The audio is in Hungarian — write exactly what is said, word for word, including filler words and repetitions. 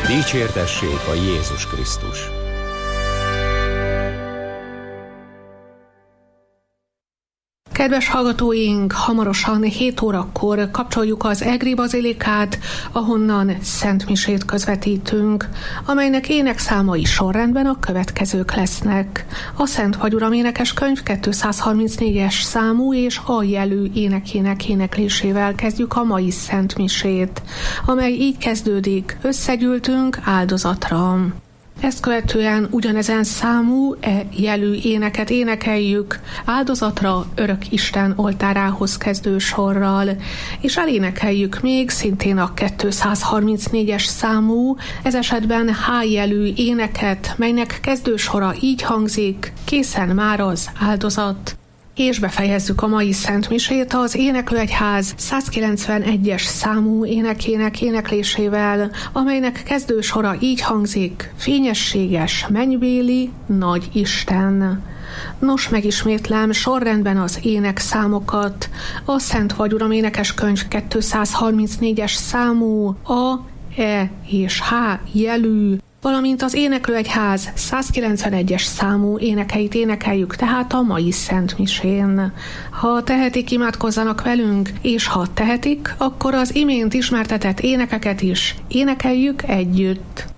Dicsértessék a Jézus Krisztus! Kedves hallgatóink, hamarosan hét órakor kapcsoljuk az Egri Bazilikát, ahonnan szentmisét közvetítünk, amelynek énekszámai sorrendben a következők lesznek. A Szent Vagy Uram énekeskönyv kétszázharmincnégyes számú és a jelű énekének éneklésével kezdjük a mai szentmisét, amely így kezdődik: összegyűltünk áldozatra. Ezt követően ugyanezen számú e jelű éneket énekeljük áldozatra örök Isten oltárához kezdő sorral, és elénekeljük még szintén a kétszázharmincnégyes számú, ez esetben H jelű éneket, melynek kezdősora így hangzik: készen már az áldozat. És befejezzük a mai szentmisét az Éneklőegyház százkilencvenegyes számú énekének éneklésével, amelynek kezdősora így hangzik: fényességes mennybéli nagy Isten. Nos, megismétlem sorrendben az énekszámokat. A Szent Vagy Uram énekeskönyv kétszázharmincnégyes számú A, E és H jelű, valamint az Éneklőegyház százkilencvenegyes számú énekeit énekeljük tehát a mai szentmisén. Ha tehetik, imádkozzanak velünk, és ha tehetik, akkor az imént ismertetett énekeket is énekeljük együtt.